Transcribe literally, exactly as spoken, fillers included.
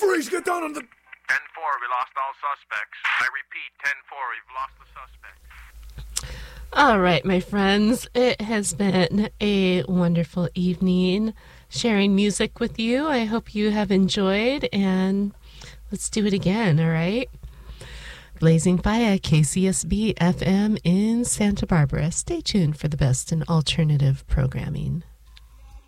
Maurice, get down on the... ten four, we lost all suspects. I repeat, ten four, we've lost the suspects. All right, my friends, it has been a wonderful evening sharing music with you. I hope you have enjoyed, and let's do it again, all right? Blazing Fire, K C S B F M in Santa Barbara. Stay tuned for the best in alternative programming.